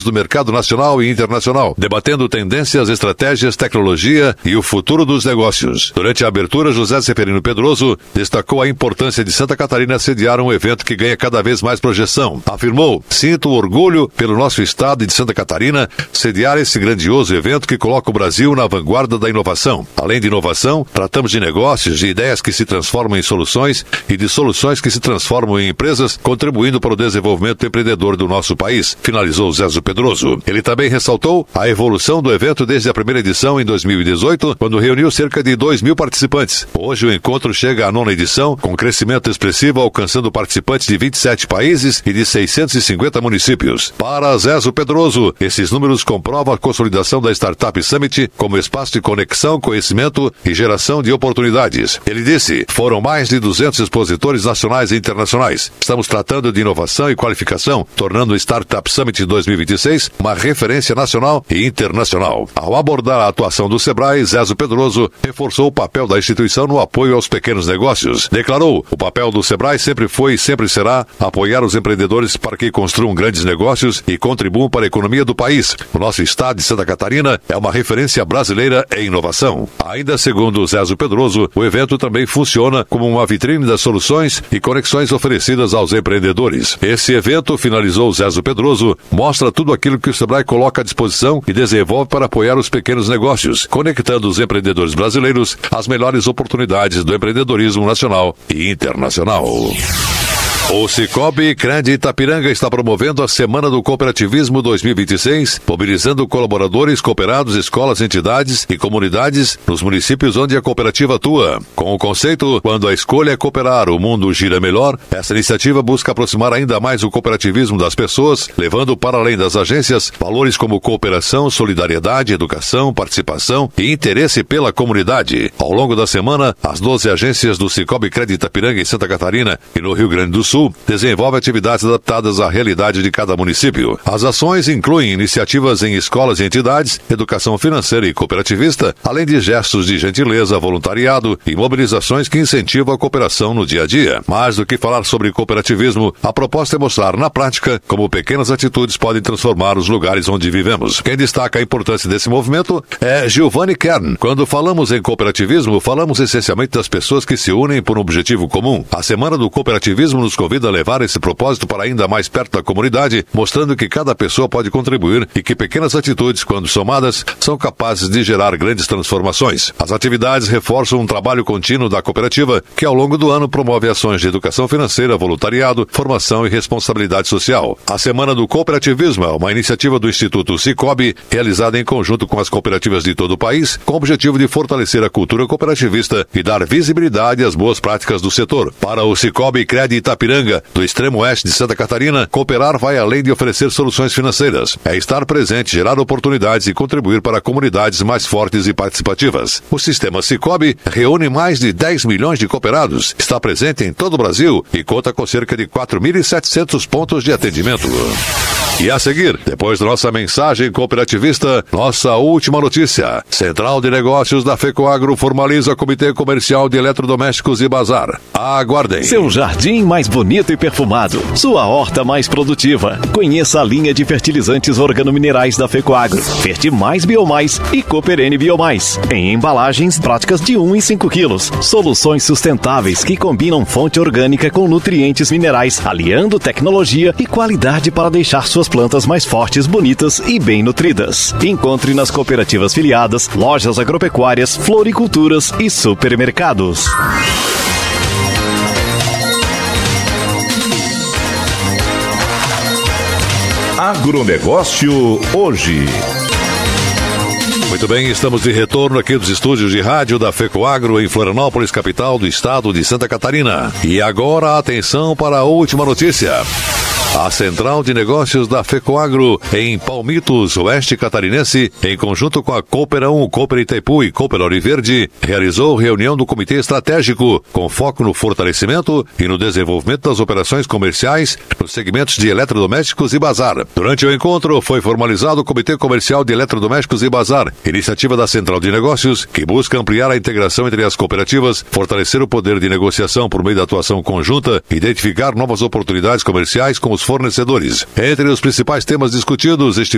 do mercado nacional e internacional, debatendo tendências, estratégias, tecnologia e o futuro dos negócios. Durante a abertura, José Zeferino Pedroso destacou a importância de Santa Catarina sediar um evento que ganha cada vez mais projeção. Afirmou: sinto orgulho pelo nosso estado e de Santa Catarina sediar esse grandioso evento que coloca o Brasil na vanguarda da inovação. Além de inovação, tratamos de negócios, de ideias que se transformam em soluções e de soluções que se transformam em empresas, contribuindo para o desenvolvimento empreendedor do nosso país, finalizou Zé Pedroso. Ele também ressaltou a evolução do evento desde a primeira edição em 2018, quando reuniu cerca de 2.000 participantes. Hoje o encontro chega à 9ª edição, com crescimento expressivo, alcançando participantes de 27 países e de 650 municípios. Para Zé Pedroso, esses números comprovam a consolidação da Startup Summit como espaço de conexão, conhecimento e geração de oportunidades. Ele disse: foram mais de 200 expositores nacionais e internacionais. Estamos tratando de inovação e qualificação, tornando o Startup Summit 2026 uma referência nacional e internacional. Ao abordar a atuação do Sebrae, Zé Pedroso reforçou o papel da instituição no apoio aos pequenos negócios. Declarou: o papel do Sebrae sempre foi e sempre será apoiar os empreendedores para que construam grandes negócios e contribuam para a economia do país. O nosso estado de Santa Catarina é uma referência brasileira em inovação. Ainda segundo Zé Pedroso, o evento também funciona como uma vitrine das soluções e conexões oferecidas aos empreendedores. Esse evento, finalizou Zé Pedroso, mostra tudo aquilo que o Sebrae coloca à disposição e desenvolve para apoiar os pequenos negócios, conectando os empreendedores brasileiros às melhores oportunidades do empreendedorismo nacional e internacional. O Cicobi Cred Itapiranga está promovendo a Semana do Cooperativismo 2026, mobilizando colaboradores, cooperados, escolas, entidades e comunidades nos municípios onde a cooperativa atua. Com o conceito "Quando a escolha é cooperar, o mundo gira melhor", essa iniciativa busca aproximar ainda mais o cooperativismo das pessoas, levando para além das agências valores como cooperação, solidariedade, educação, participação e interesse pela comunidade. Ao longo da semana, as 12 agências do Cicobi Cred Itapiranga em Santa Catarina e no Rio Grande do Sul desenvolve atividades adaptadas à realidade de cada município. As ações incluem iniciativas em escolas e entidades, educação financeira e cooperativista, além de gestos de gentileza, voluntariado e mobilizações que incentivam a cooperação no dia a dia. Mais do que falar sobre cooperativismo, a proposta é mostrar na prática como pequenas atitudes podem transformar os lugares onde vivemos. Quem destaca a importância desse movimento é Giovanni Kern. Quando falamos em cooperativismo, falamos essencialmente das pessoas que se unem por um objetivo comum. A Semana do Cooperativismo nos convida a levar esse propósito para ainda mais perto da comunidade, mostrando que cada pessoa pode contribuir e que pequenas atitudes, quando somadas, são capazes de gerar grandes transformações. As atividades reforçam um trabalho contínuo da cooperativa, que ao longo do ano promove ações de educação financeira, voluntariado, formação e responsabilidade social. A Semana do Cooperativismo é uma iniciativa do Instituto Cicobi, realizada em conjunto com as cooperativas de todo o país, com o objetivo de fortalecer a cultura cooperativista e dar visibilidade às boas práticas do setor. Para o Cicobi Cred Itapiranga, do extremo oeste de Santa Catarina, cooperar vai além de oferecer soluções financeiras. É estar presente, gerar oportunidades e contribuir para comunidades mais fortes e participativas. O sistema Cicobi reúne mais de 10 milhões de cooperados, está presente em todo o Brasil e conta com cerca de 4.700 pontos de atendimento. E a seguir, depois da nossa mensagem cooperativista, nossa última notícia. Central de Negócios da FECOAGRO formaliza Comitê Comercial de Eletrodomésticos e Bazar. Aguardem. Seu jardim mais bonito e perfumado. Sua horta mais produtiva. Conheça a linha de fertilizantes organominerais da FECOAGRO. Fertimais Biomais e Cooperene Biomais. Em embalagens práticas de 1 e 5 quilos. Soluções sustentáveis que combinam fonte orgânica com nutrientes minerais, aliando tecnologia e qualidade para deixar suas plantas mais fortes, bonitas e bem nutridas. Encontre nas cooperativas filiadas, lojas agropecuárias, floriculturas e supermercados. Agronegócio hoje. Muito bem, estamos de retorno aqui dos estúdios de rádio da FECOAGRO em Florianópolis, capital do estado de Santa Catarina. E agora, atenção para a última notícia. A Central de Negócios da FECOAGRO em Palmitos, oeste catarinense, em conjunto com a Cooper 1, Cooper Itaipu e Cooper Ouro Verde, realizou reunião do Comitê Estratégico, com foco no fortalecimento e no desenvolvimento das operações comerciais nos segmentos de eletrodomésticos e bazar. Durante o encontro, foi formalizado o Comitê Comercial de Eletrodomésticos e Bazar, iniciativa da Central de Negócios, que busca ampliar a integração entre as cooperativas, fortalecer o poder de negociação por meio da atuação conjunta e identificar novas oportunidades comerciais com os fornecedores. Entre os principais temas discutidos,